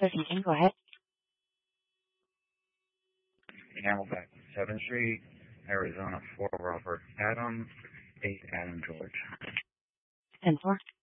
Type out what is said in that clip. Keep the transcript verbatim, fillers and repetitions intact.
Speaking, go ahead. Camelback, seventh Street, Arizona, four Robert Adams, eight Adam George. ten four.